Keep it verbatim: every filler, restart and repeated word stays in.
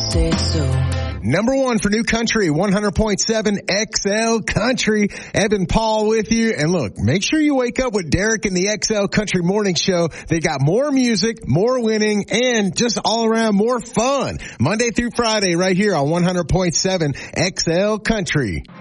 say so. Number one for new country, one hundred point seven X L Country. Evan Paul with you. And look, make sure you wake up with Derek and the X L Country Morning Show. They got more music, more winning, and just all around more fun. Monday through Friday right here on one hundred point seven X L Country.